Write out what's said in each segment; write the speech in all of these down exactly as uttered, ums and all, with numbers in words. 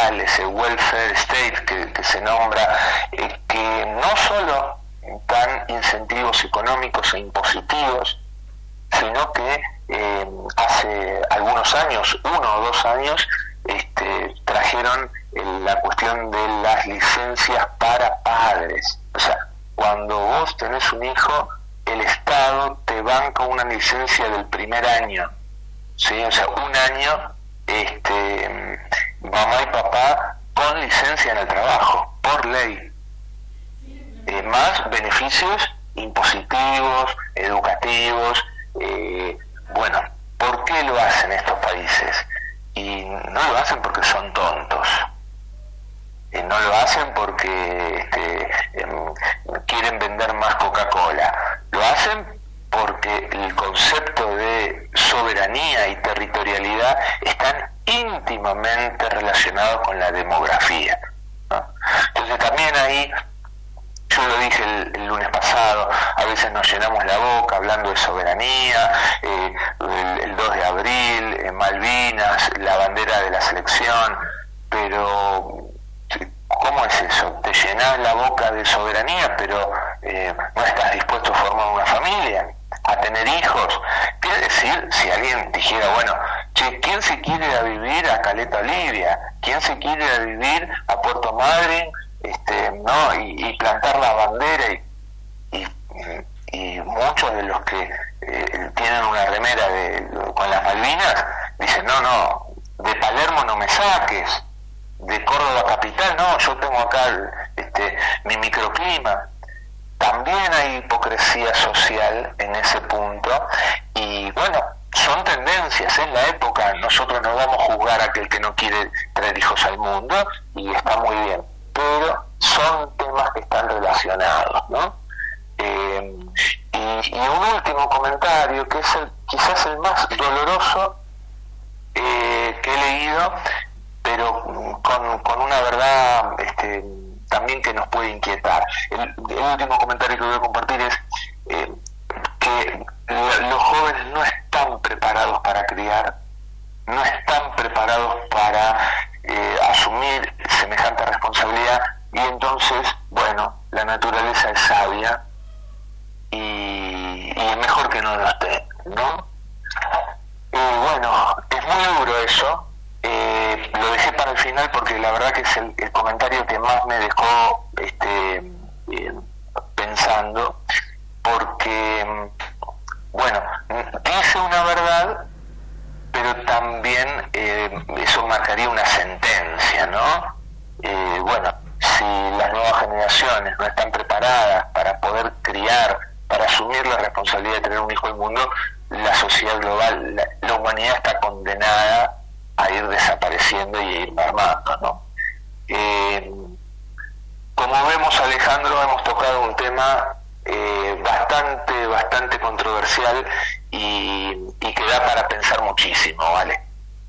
social, ese welfare state que, que se nombra, eh, que no solo dan incentivos económicos e impositivos, sino que eh, hace algunos años, uno o dos años, este, trajeron eh, la cuestión de las licencias para padres. O sea, cuando vos tenés un hijo, el Estado te banca una licencia del primer año, ¿sí? O sea, un año, este, mamá y papá con licencia en el trabajo, por ley. Eh, más beneficios impositivos, educativos. Eh, bueno, ¿por qué lo hacen estos países? Y no lo hacen porque son tontos. Eh, no lo hacen porque este, eh, quieren vender más Coca-Cola. Lo hacen porque el concepto de soberanía y territorialidad están íntimamente relacionados con la demografía, ¿no? Entonces también ahí, yo lo dije el, el lunes pasado, a veces nos llenamos la boca hablando de soberanía, eh, el, el dos de abril, eh, Malvinas, la bandera de la selección, pero ¿cómo es eso? Te llenás la boca de soberanía, pero eh, no estás dispuesto a formar una familia, a tener hijos. ¿Qué decir si alguien dijera, bueno, che, ¿quién se quiere ir a vivir a Caleta Olivia? ¿Quién se quiere ir a vivir a Puerto Madryn? Este, ¿no? y, y plantar la bandera y, y, y muchos de los que eh, tienen una remera de, con las Malvinas dicen, no, no, de Palermo no me saques, de Córdoba capital, no, yo tengo acá este, mi microclima. También hay hipocresía social en ese punto y bueno, son tendencias, es la época, nosotros no vamos a juzgar a aquel que no quiere traer hijos al mundo y está muy bien, pero son temas que están relacionados, ¿no? Eh, y, y un último comentario, que es el, quizás el más doloroso eh, que he leído, pero con, con una verdad este, también que nos puede inquietar. El, el último comentario que voy a compartir es eh, que lo, los jóvenes no están preparados para criar, no están preparados para eh, asumir semejante responsabilidad, y entonces, bueno, la naturaleza es sabia y, y es mejor que no lo esté, ¿no? Y bueno, es muy duro eso, eh, lo dejé para el final porque la verdad que es el, el comentario que más me dejó este, eh, pensando, porque, bueno, dice una verdad, pero también eh, eso marcaría una sentencia, ¿no? Eh, bueno, si las nuevas generaciones no están preparadas para poder criar, para asumir la responsabilidad de tener un hijo al mundo, la sociedad global, la, la humanidad está condenada a ir desapareciendo y a ir mermando, ¿no? Eh, como vemos, Alejandro, hemos tocado un tema eh, bastante, bastante controversial y, y que da para pensar muchísimo, ¿vale?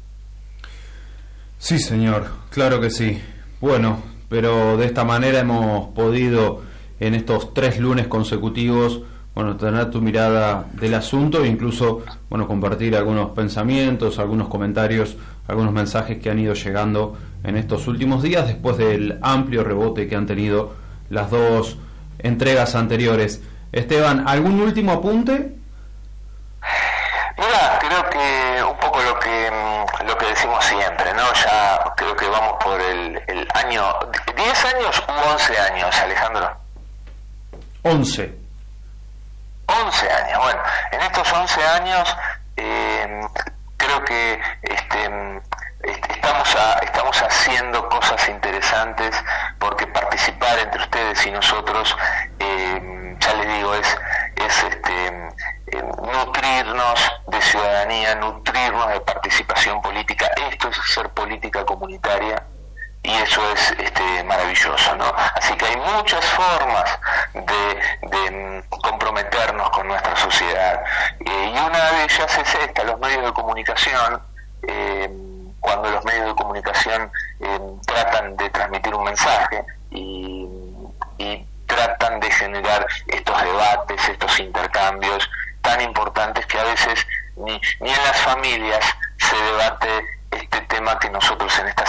Sí, señor, claro que sí. Bueno, pero de esta manera hemos podido en estos tres lunes consecutivos, bueno, tener tu mirada del asunto e incluso, bueno, compartir algunos pensamientos, algunos comentarios, algunos mensajes que han ido llegando en estos últimos días después del amplio rebote que han tenido las dos entregas anteriores. Esteban, ¿algún último apunte? Mira, creo que un poco lo que lo que decimos siempre, ¿no? Ya creo que vamos por el, el año, diez años u once años, Alejandro. once. once años, bueno, en estos once años eh, creo que este, este, estamos, a, estamos haciendo cosas interesantes, porque participar entre ustedes y nosotros, eh, ya les digo, es, es este, eh, nutrirnos de ciudadanía, nutrirnos de participación política. Esto es hacer política comunitaria y eso es este, maravilloso, ¿no? Así que hay muchas formas de, de comprometernos con nuestra sociedad, eh, y una de ellas es esta, los medios de comunicación. Eh, cuando los medios de comunicación eh, tratan de transmitir un mensaje y, y tratan de generar estos debates, estos intercambios tan importantes que a veces ni, ni en las familias se debate este tema que nosotros en esta